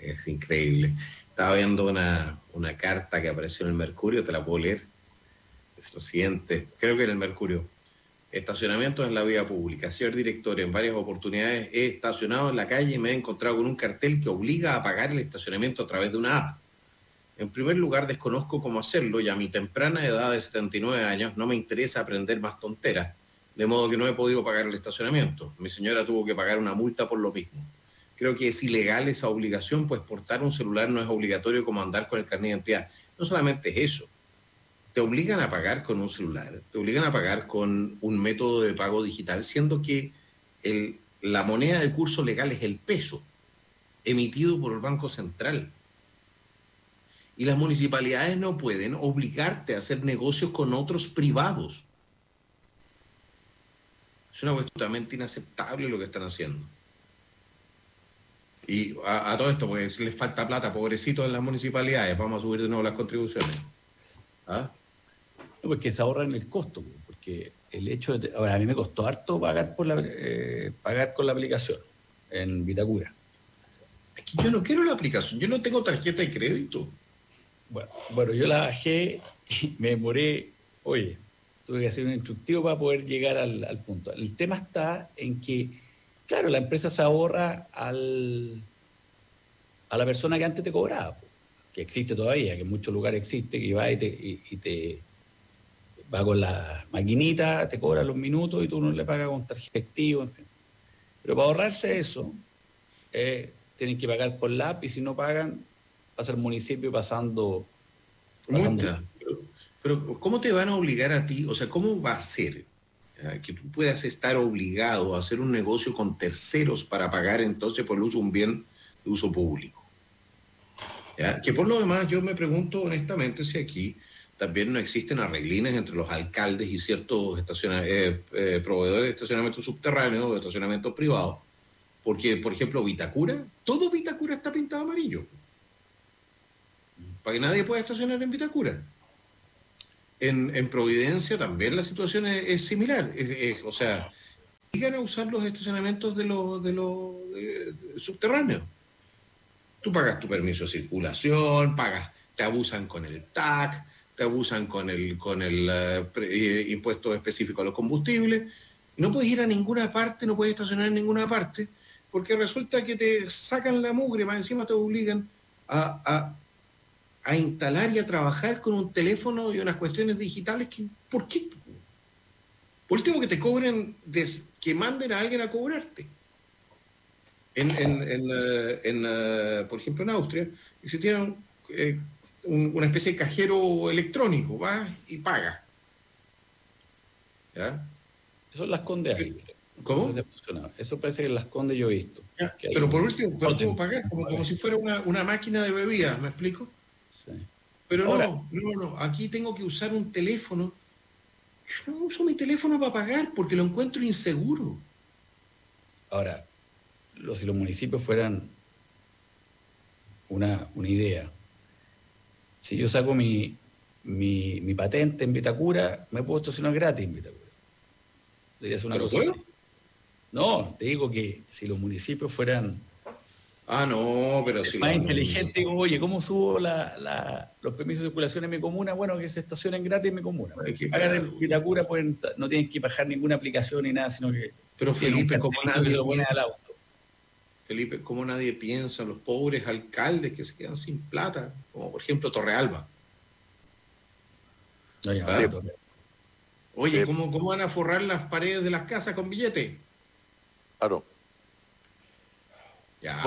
es increíble. Estaba viendo una carta que apareció en el Mercurio, te la puedo leer. Es lo siguiente, creo que en el Mercurio. Estacionamientos en la vía pública. Señor director, en varias oportunidades he estacionado en la calle y me he encontrado con un cartel que obliga a pagar el estacionamiento a través de una app. En primer lugar, desconozco cómo hacerlo y a mi temprana edad de 79 años no me interesa aprender más tonteras, de modo que no he podido pagar el estacionamiento. Mi señora tuvo que pagar una multa por lo mismo. Creo que es ilegal esa obligación, pues portar un celular no es obligatorio como andar con el carnet de identidad. No solamente es eso, te obligan a pagar con un celular, te obligan a pagar con un método de pago digital, siendo que la moneda de curso legal es el peso emitido por el Banco Central. Y las municipalidades no pueden obligarte a hacer negocios con otros privados. Es una cuestión totalmente inaceptable lo que están haciendo. Y a todo esto, pues les falta plata, pobrecitos en las municipalidades, vamos a subir de nuevo las contribuciones. ¿Ah? No, porque se ahorran el costo, porque el hecho de... Ahora, a mí me costó harto pagar pagar con la aplicación en Vitacura. Aquí yo no quiero la aplicación, yo no tengo tarjeta de crédito. Bueno, yo la bajé y me demoré, tuve que hacer un instructivo para poder llegar al punto. El tema está en que, claro, la empresa se ahorra a la persona que antes te cobraba, que existe todavía, que en muchos lugares existe, que va y te va con la maquinita, te cobra los minutos y tú no le pagas con tarjeta efectiva, en fin. Pero para ahorrarse eso, tienen que pagar por la app y si no pagan, pasa el municipio pasando. Multa. Pero ¿cómo te van a obligar a ti? O sea, ¿cómo va a ser que tú puedas estar obligado a hacer un negocio con terceros para pagar entonces por el uso de un bien de uso público? ¿Ya? Que por lo demás yo me pregunto honestamente si aquí también no existen arreglines entre los alcaldes y ciertos proveedores de estacionamiento subterráneo o de estacionamiento privado. Porque, por ejemplo, Vitacura, todo Vitacura está pintado amarillo. Para que nadie pueda estacionar en Vitacura. En Providencia también la situación es similar. O sea, llegan a usar los estacionamientos de los subterráneos. Tú pagas tu permiso de circulación, te abusan con el TAC, te abusan con el impuesto específico a los combustibles. No puedes ir a ninguna parte, no puedes estacionar en ninguna parte, porque resulta que te sacan la mugre, más encima te obligan a instalar y a trabajar con un teléfono y unas cuestiones digitales que, ¿por qué? Por último, que te cobren, que manden a alguien a cobrarte. Por ejemplo, en Austria existía una especie de cajero electrónico, vas y pagas. ¿Ya? Eso las Condes ahí. ¿Cómo? Eso parece que en las Condes yo he visto. Pero por último, puedo pagar como si fuera una máquina de bebidas, ¿me explico? Sí. Pero no, aquí tengo que usar un teléfono. Yo no uso mi teléfono para pagar porque lo encuentro inseguro. Ahora, si los municipios fueran una idea, si yo saco mi patente en Vitacura, me puedo estacionar gratis en Vitacura. Debería ser una cosa así. No, te digo que si los municipios fueran pero si más inteligentes, oye, ¿cómo subo los permisos de circulación en mi comuna? Bueno, que se estacionen gratis en mi comuna. Pagan en Vitacura, no tienen que bajar ninguna aplicación ni nada, sino que... Pero Felipe, como nadie piensa... Felipe, ¿cómo nadie piensa en los pobres alcaldes que se quedan sin plata? Como por ejemplo Torrealba. Oye, ¿cómo van a forrar las paredes de las casas con billetes? Claro. Ya.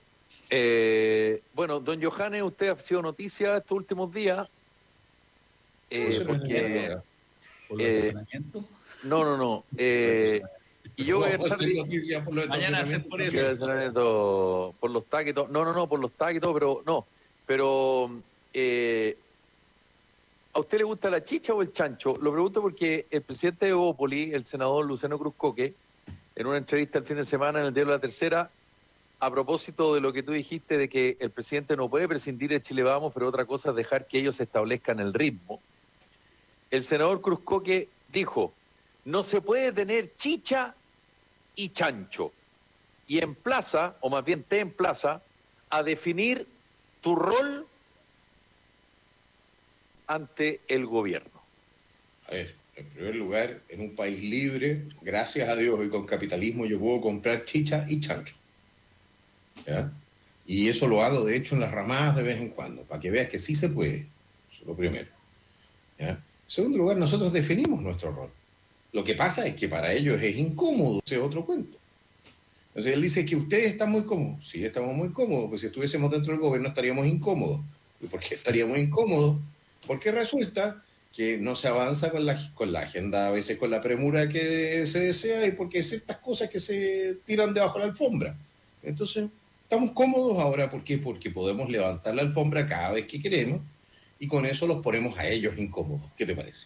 Bueno, don Johannes, usted ha sido noticia estos últimos días. Porque... ¿Por el estacionamiento? No. Y yo voy a estar... Mañana hacer por eso. Por los tags y todo. No, por los tags y todo, pero no. Pero... ¿a usted le gusta la chicha o el chancho? Lo pregunto porque el presidente de Evópoli, el senador Luciano Cruzcoque, en una entrevista el fin de semana en el diario La Tercera, a propósito de lo que tú dijiste de que el presidente no puede prescindir de Chile Vamos, pero otra cosa es dejar que ellos establezcan el ritmo. El senador Cruzcoque dijo, no se puede tener chicha y chancho. Y emplaza, o más bien te emplaza, a definir tu rol ante el gobierno. A ver, en primer lugar, en un país libre, gracias a Dios y con capitalismo, yo puedo comprar chicha y chancho. ¿Ya? Y eso lo hago, de hecho, en las ramadas de vez en cuando, para que veas que sí se puede. Eso es lo primero. ¿Ya? En segundo lugar, nosotros definimos nuestro rol. Lo que pasa es que para ellos es incómodo, ese es otro cuento. Entonces él dice que ustedes están muy cómodos. Sí, estamos muy cómodos, pues si estuviésemos dentro del gobierno estaríamos incómodos. ¿Y por qué estaríamos incómodos? Porque resulta que no se avanza con la agenda, a veces con la premura que se desea, y porque hay ciertas cosas que se tiran debajo de la alfombra. Entonces, estamos cómodos ahora, ¿por qué? Porque podemos levantar la alfombra cada vez que queremos, y con eso los ponemos a ellos incómodos. ¿Qué te parece?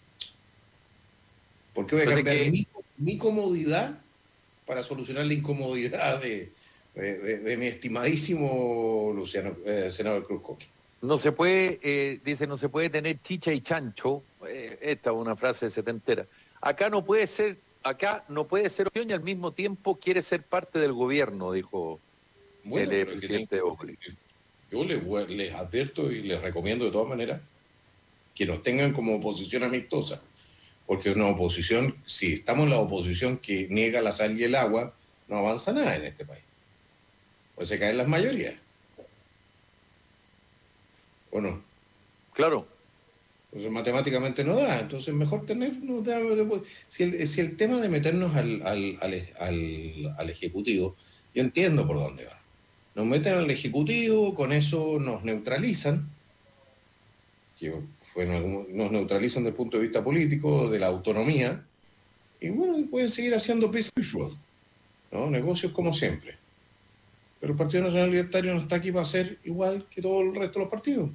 ¿Por qué voy a cambiar mi comodidad para solucionar la incomodidad de mi estimadísimo senador Cruz Coque? No se puede, dice, no se puede tener chicha y chancho. Esta es una frase setentera. Acá no puede ser opción y al mismo tiempo quiere ser parte del gobierno, dijo el presidente de Opoli. Yo les advierto y les recomiendo de todas maneras que nos tengan como oposición amistosa, porque una oposición, si estamos en la oposición que niega la sal y el agua, no avanza nada en este país. Pues se caen las mayorías. ¿O no? Claro. Entonces matemáticamente no da, entonces mejor tener... Si el tema de meternos al Ejecutivo, yo entiendo por dónde va. Nos meten al Ejecutivo, con eso nos neutralizan, nos neutralizan desde el punto de vista político, de la autonomía, y bueno, pueden seguir haciendo business usual, ¿no? Negocios como siempre. Pero el Partido Nacional Libertario no está aquí para ser igual que todo el resto de los partidos.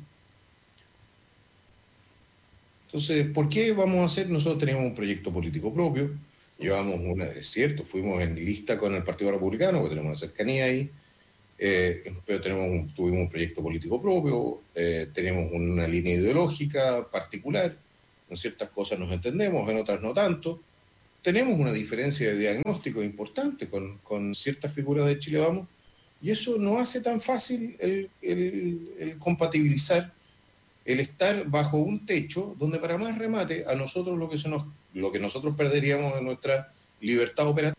Entonces, ¿por qué vamos a hacer? Nosotros tenemos un proyecto político propio, es cierto, fuimos en lista con el Partido Republicano, porque tenemos una cercanía ahí, pero tuvimos un proyecto político propio, tenemos una línea ideológica particular, en ciertas cosas nos entendemos, en otras no tanto. Tenemos una diferencia de diagnóstico importante con ciertas figuras de Chile Vamos, y eso no hace tan fácil el compatibilizar, el estar bajo un techo donde, para más remate, a nosotros lo que nosotros perderíamos en nuestra libertad operativa,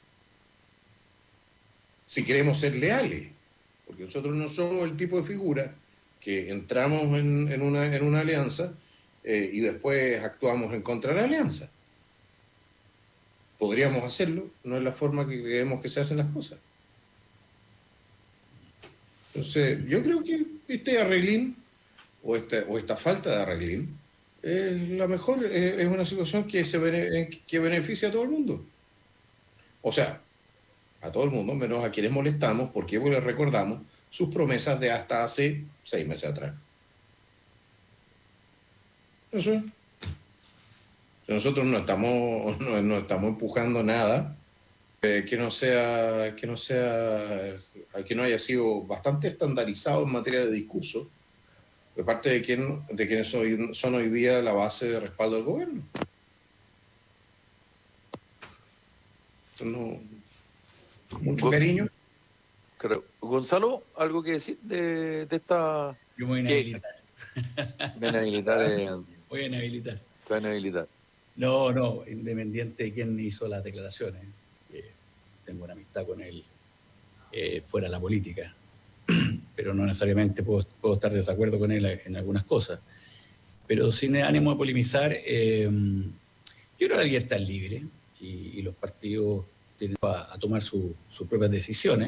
si queremos ser leales, porque nosotros no somos el tipo de figura que entramos en una alianza y después actuamos en contra de la alianza. Podríamos hacerlo, no es la forma que creemos que se hacen las cosas. Entonces, yo creo que este arreglín, o esta falta de arreglín, es la mejor, es una situación que beneficia a todo el mundo. O sea, a todo el mundo, menos a quienes molestamos, porque les recordamos sus promesas de hasta hace 6 meses atrás. Eso es. Nosotros no estamos empujando nada que no haya sido bastante estandarizado en materia de discurso de parte de quienes son hoy día la base de respaldo del gobierno. No, mucho cariño. Gonzalo, ¿algo que decir de esta...? Yo me voy a inhabilitar. Voy a inhabilitar. Se va a inhabilitar. No, independiente de quién hizo las declaraciones. Tengo una amistad con él fuera de la política, pero no necesariamente puedo estar de desacuerdo con él en algunas cosas. Pero sin ánimo de polemizar, yo creo que la libertad es libre y los partidos tienen a tomar sus propias decisiones.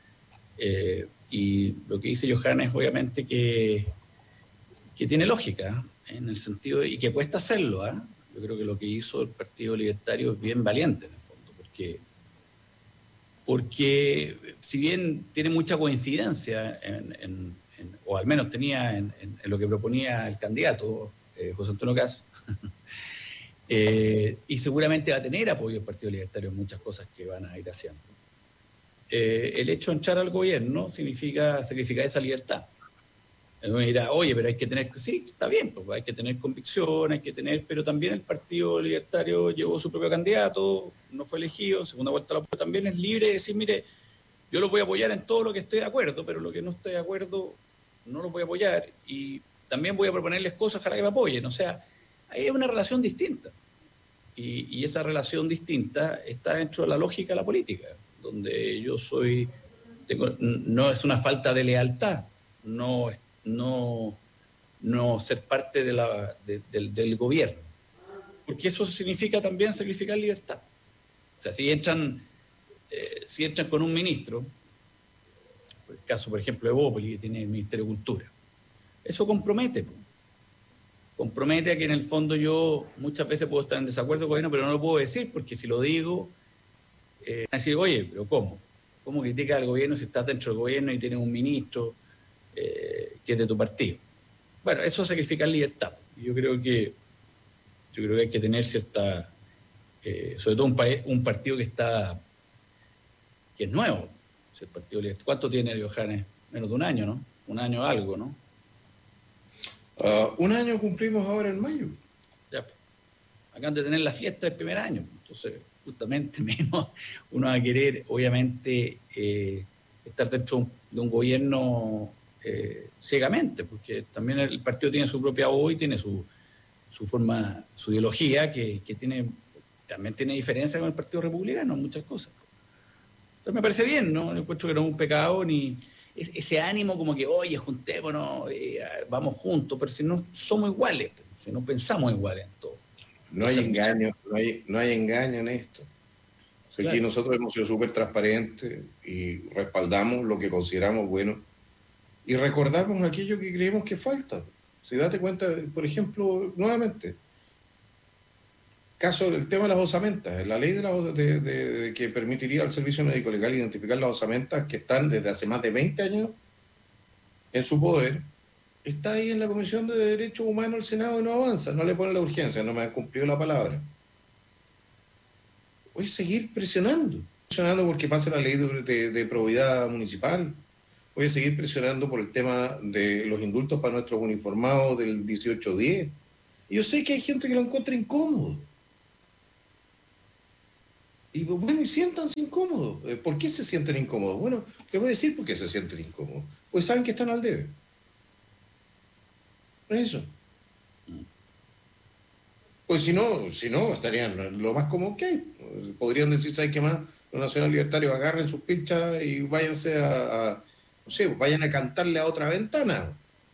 Y lo que dice Johanna es obviamente que tiene lógica, en el sentido y que cuesta hacerlo. Yo creo que lo que hizo el Partido Libertario es bien valiente en el fondo, porque si bien tiene mucha coincidencia o al menos tenía en lo que proponía el candidato José Antonio Caz, y seguramente va a tener apoyo el Partido Libertario en muchas cosas que van a ir haciendo. El hecho de echar al gobierno significa sacrificar esa libertad. Uno dirá, oye, pero hay que tener... Sí, está bien, pues hay que tener convicción, pero también el Partido Libertario llevó su propio candidato, no fue elegido, segunda vuelta también es libre de decir, mire, Yo los voy a apoyar en todo lo que estoy de acuerdo, pero lo que no estoy de acuerdo no los voy a apoyar, y también voy a proponerles cosas para que me apoyen. O sea, ahí es una relación distinta. Y esa relación distinta está dentro de la lógica de la política, donde yo no es una falta de lealtad, no ser parte del gobierno, porque eso significa también sacrificar libertad. O sea, si entran con un ministro, el caso, por ejemplo, de Bópoli, que tiene el Ministerio de Cultura, eso compromete a que en el fondo yo muchas veces puedo estar en desacuerdo con el gobierno, pero no lo puedo decir, porque si lo digo, van a decir, oye, pero ¿cómo? ¿Cómo criticas al gobierno si estás dentro del gobierno y tienes un ministro que es de tu partido? Bueno, eso es sacrificar libertad. Yo creo que hay que tener cierta, sobre todo un partido que es nuevo, es el Partido Libertad. ¿Cuánto tiene Johannes? Menos de un año, ¿no? Un año algo, ¿no? Un año cumplimos ahora en mayo. Ya, acaban de tener la fiesta del primer año, entonces justamente menos uno va a querer, obviamente, estar dentro de un gobierno ciegamente, porque también el partido tiene su propia voz y tiene su forma, su ideología, que también tiene diferencia con el Partido Republicano en muchas cosas. Entonces me parece bien, ¿no? Yo encuentro que no es un pecado ni ese ánimo como que, oye, juntémonos, vamos juntos, pero si no somos iguales, si no pensamos iguales en todo. No hay engaño, no hay engaño en esto. O sea, claro. Aquí nosotros hemos sido súper transparentes y respaldamos lo que consideramos bueno y recordamos aquello que creemos que falta. Si date cuenta, por ejemplo, nuevamente, caso del tema de las osamentas, la ley de que permitiría al Servicio Médico Legal identificar las osamentas que están desde hace más de 20 años en su poder, está ahí en la Comisión de Derechos Humanos del Senado y no avanza, no le pone la urgencia, no me han cumplido la palabra. Voy a seguir presionando porque pase la ley de probidad municipal, voy a seguir presionando por el tema de los indultos para nuestros uniformados del 1810. Y yo sé que hay gente que lo encuentra incómodo. Y bueno, y siéntanse incómodos. ¿Por qué se sienten incómodos? Bueno, les voy a decir por qué se sienten incómodos. Pues saben que están al debe. Eso. Pues si no, estarían lo más cómodo que hay. Podrían decir, ¿sabes qué más? Los nacional libertarios agarren sus pilchas y váyanse no sé, vayan a cantarle a otra ventana.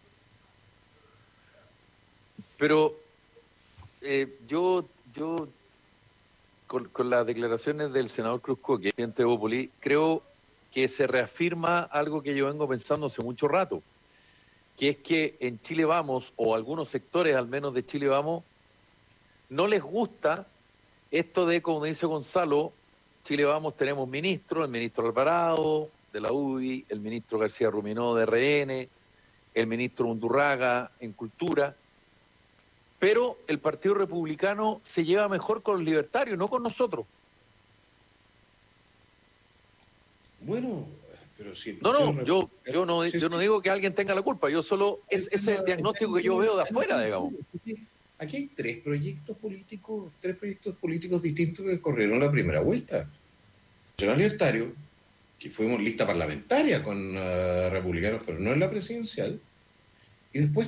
Pero yo con las declaraciones del senador Cruz Coque, presidente de Bópoli, creo que se reafirma algo que yo vengo pensando hace mucho rato, que es que en Chile Vamos, o algunos sectores al menos de Chile Vamos, no les gusta esto de, como dice Gonzalo, Chile Vamos tenemos ministros, el ministro Alvarado de la UDI, el ministro García Ruminó de RN, el ministro Undurraga en Cultura, pero el Partido Republicano se lleva mejor con los libertarios, no con nosotros. Bueno, pero si... yo no digo que alguien tenga la culpa, yo solo es ese diagnóstico que yo veo de afuera, digamos. Aquí hay tres proyectos políticos distintos que corrieron la primera vuelta. Nacional Libertario, que fuimos lista parlamentaria con republicanos, pero no en la presidencial, y después